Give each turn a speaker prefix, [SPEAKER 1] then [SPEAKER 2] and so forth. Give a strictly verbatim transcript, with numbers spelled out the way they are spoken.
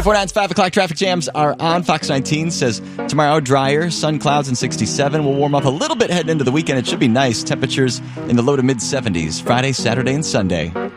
[SPEAKER 1] Before nine's five o'clock traffic jams are on. Fox nineteen says tomorrow drier, sun, clouds, and sixty-seven. Will warm up a little bit heading into the weekend. It should be nice. Temperatures in the low to mid seventies Friday, Saturday, and Sunday.